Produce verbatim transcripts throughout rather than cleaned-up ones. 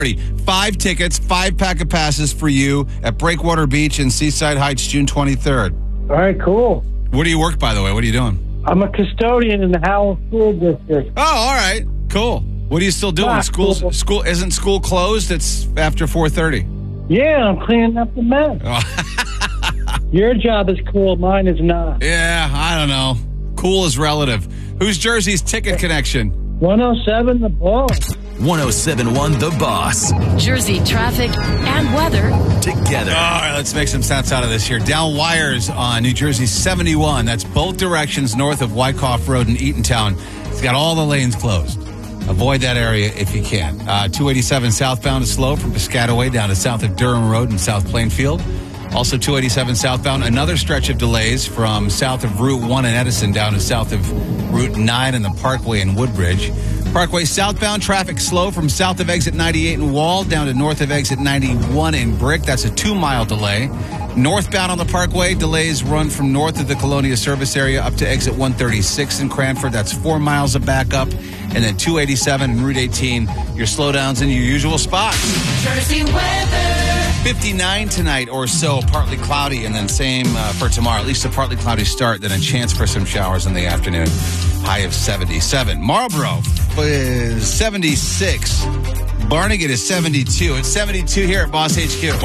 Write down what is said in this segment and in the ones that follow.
Five tickets, five pack of passes for you at Breakwater Beach in Seaside Heights, June twenty-third. All right, cool. Where do you work, by the way? What are you doing? I'm a custodian in the Howell School District. Oh, all right. Cool. What are you still doing? Ah, School, cool. school isn't school closed? It's after four thirty. Yeah, I'm cleaning up the mess. Oh. Your job is cool. Mine is not. Yeah, I don't know. Cool is relative. Who's Jersey's ticket connection? one oh seven The Boss. one oh seven point one The Boss. Jersey traffic and weather Together. All right, let's make some sense out of this here. Down wires on New Jersey seventy-one. That's both directions north of Wyckoff Road in Eatontown. It's got all the lanes closed. Avoid that area if you can. Uh, two eighty-seven southbound is slow from Piscataway down to south of Durham Road in South Plainfield. Also two eighty-seven southbound, another stretch of delays from south of Route one in Edison down to south of Route nine and the Parkway in Woodbridge. Parkway southbound traffic slow from south of exit ninety-eight in Wall down to north of exit ninety-one in Brick. That's a two-mile delay. Northbound on the Parkway, delays run from north of the Colonia service area up to exit one thirty-six in Cranford. That's four miles of backup. And then two eighty-seven and Route eighteen, your slowdowns in your usual spots. Jersey weather. fifty-nine tonight or so, partly cloudy, and then same uh, for tomorrow. At least a partly cloudy start, then a chance for some showers in the afternoon. High of seventy-seven. Marlboro is seventy-six. Barnegat is seventy-two. It's seventy-two here at Boss H Q.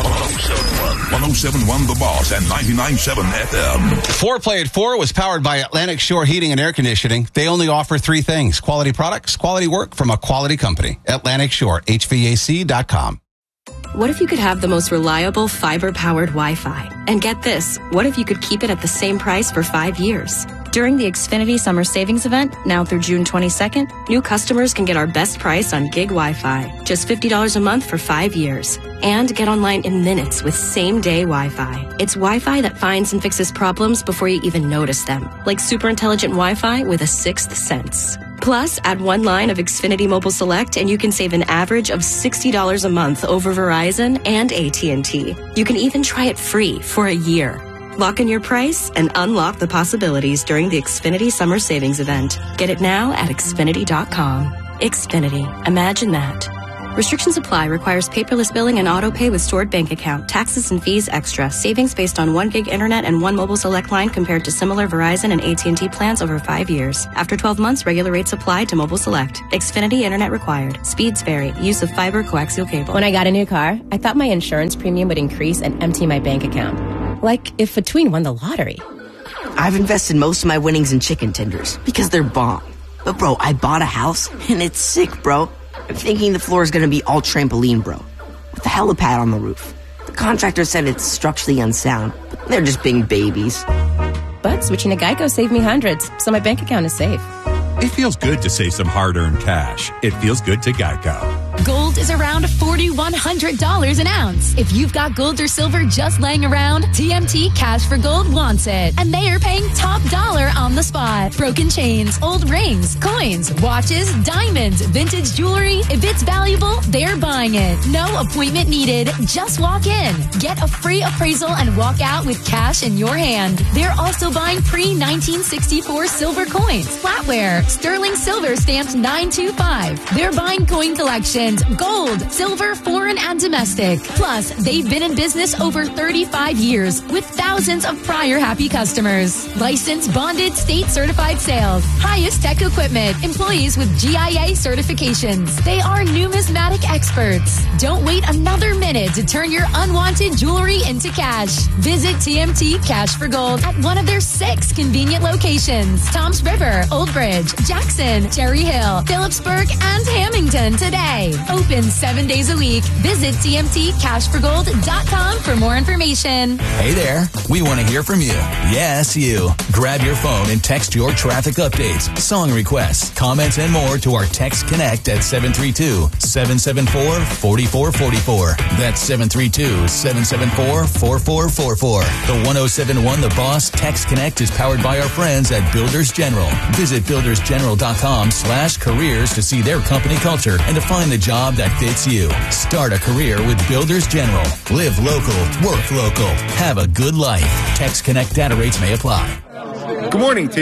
one oh seven point one The Boss and ninety-nine point seven F M. Foreplay at four was powered by Atlantic Shore Heating and Air Conditioning. They only offer three things: quality products, quality work from a quality company. Atlantic Shore, H V A C dot com. What if you could have the most reliable fiber-powered Wi-Fi? And get this, what if you could keep it at the same price for five years? During the Xfinity Summer Savings Event, now through June twenty-second, new customers can get our best price on gig Wi-Fi, just fifty dollars a month for five years. And get online in minutes with same-day Wi-Fi. It's Wi-Fi that finds and fixes problems before you even notice them, like super intelligent Wi-Fi with a sixth sense. Plus, add one line of Xfinity Mobile Select and you can save an average of sixty dollars a month over Verizon and A T and T. You can even try it free for a year. Lock in your price and unlock the possibilities during the Xfinity Summer Savings Event. Get it now at Xfinity dot com. Xfinity. Imagine that. Restrictions apply. Requires paperless billing and auto pay with stored bank account. Taxes and fees extra. Savings based on one gig internet and one mobile select line compared to similar Verizon and A T and T plans over five years. After twelve months, regular rates apply to mobile select. Xfinity internet required. Speeds vary. Use of fiber coaxial cable. When I got a new car, I thought my insurance premium would increase and empty my bank account. Like if a tween won the lottery. I've invested most of my winnings in chicken tenders because they're bomb. But bro, I bought a house and it's sick, bro. I'm thinking the floor is going to be all trampoline, bro, with the helipad on the roof. The contractor said it's structurally unsound, but they're just being babies. But switching to Geico saved me hundreds, so my bank account is safe. It feels good to save some hard-earned cash. It feels good to Geico. Gold is around four thousand one hundred dollars an ounce. If you've got gold or silver just laying around, T M T Cash for Gold wants it. And they are paying top dollar on the spot. Broken chains, old rings, coins, watches, diamonds, vintage jewelry. If it's valuable, they're buying it. No appointment needed. Just walk in. Get a free appraisal and walk out with cash in your hand. They're also buying pre nineteen sixty-four silver coins, flatware, sterling silver stamped nine two five. They're buying coin collections, gold, silver, foreign, and domestic. Plus, they've been in business over thirty-five years with thousands of prior happy customers. Licensed, bonded, state-certified sales. Highest tech equipment. Employees with G I A certifications. They are numismatic experts. Don't wait another minute to turn your unwanted jewelry into cash. Visit T M T Cash for Gold at one of their six convenient locations. Toms River, Old Bridge, Jackson, Cherry Hill, Phillipsburg, and Hamilton today. Open seven days a week. Visit T M T cash for gold dot com for more information. Hey there. We want to hear from you. Yes, you. Grab your phone and text your traffic updates, song requests, comments, and more to our Text Connect at seven three two, seven seven four, four four four four. That's seven three two, seven seven four, four four four four. The one oh seven point one The Boss Text Connect is powered by our friends at Builders General. Visit builders general dot com slash careers to see their company culture and to find the job that fits you. Start a career with Builders General. Live local, work local. Have a good life. Text Connect data rates may apply. Good morning, team.